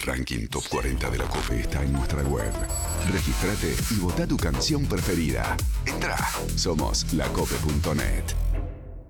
ranking Top 40 de la COPE está en nuestra web. Regístrate y vota tu canción preferida. Entrá, somos lacope.net.